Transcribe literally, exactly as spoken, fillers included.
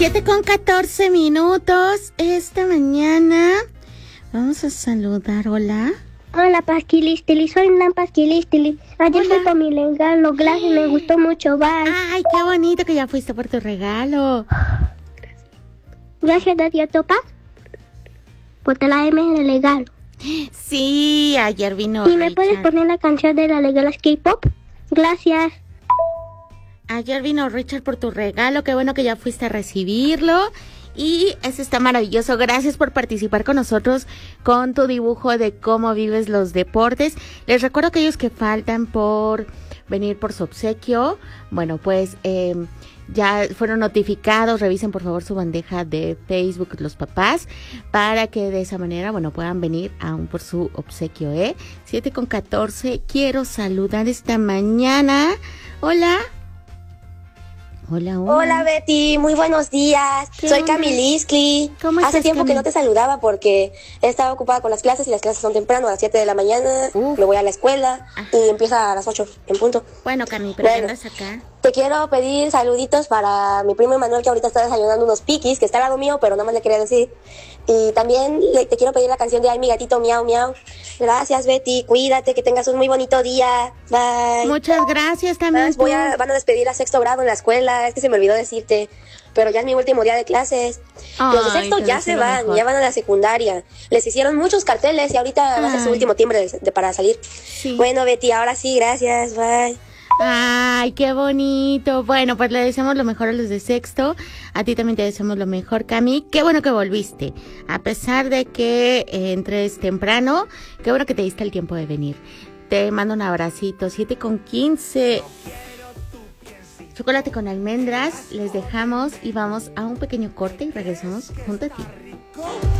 siete con catorce minutos esta mañana. Vamos a saludar, hola. Hola, Pasquilistili, soy Nan Pasquilistili. Ayer fui por mi regalo, gracias, me gustó mucho, bye. Ay, qué bonito que ya fuiste por tu regalo. Gracias, Dadia Topa, por traerme el regalo. Sí, ayer vino ¿Y me Richard. puedes poner la canción de las regalas K-pop? Gracias. Ayer vino Richard por tu regalo, qué bueno que ya fuiste a recibirlo. Y eso está maravilloso. Gracias por participar con nosotros con tu dibujo de cómo vives los deportes. Les recuerdo a aquellos que faltan por venir por su obsequio. Bueno, pues eh, ya fueron notificados. Revisen por favor su bandeja de Facebook los papás para que de esa manera, bueno, puedan venir aún por su obsequio, ¿eh? siete con catorce. Quiero saludar esta mañana. Hola. Hola, hola. Hola, Betty, muy buenos días. Soy Camiliskli. ¿Cómo estás, Hace tiempo Camil? que no te saludaba porque estaba ocupada con las clases y las clases son temprano, a las siete de la mañana. Uf. Me voy a la escuela Ajá. y empieza a las ocho en punto. Bueno, Cami, pero Bueno. ¿qué andas acá? Te quiero pedir saluditos para mi primo Emanuel, que ahorita está desayunando unos piquis, que está al lado mío, pero nada más le quería decir. Y también le, te quiero pedir la canción de Ay, mi gatito, miau, miau. Gracias, Betty, cuídate, que tengas un muy bonito día. Bye. Muchas gracias también. Más, voy a, tú. van a despedir a sexto grado en la escuela, es que se me olvidó decirte, pero ya es mi último día de clases. Los de Ay, sexto te ya deseo se lo van, mejor. ya van a la secundaria. Les hicieron muchos carteles y ahorita va a ser su Ay. último timbre de, de- para salir. Sí. Bueno, Betty, ahora sí, gracias, bye. Ay, qué bonito. Bueno, pues le deseamos lo mejor a los de sexto. A ti también te deseamos lo mejor, Cami. Qué bueno que volviste. A pesar de que eh, entres temprano, qué bueno que te diste el tiempo de venir. Te mando un abracito. siete con quince. Chocolate con almendras. Les dejamos y vamos a un pequeño corte y regresamos junto a ti.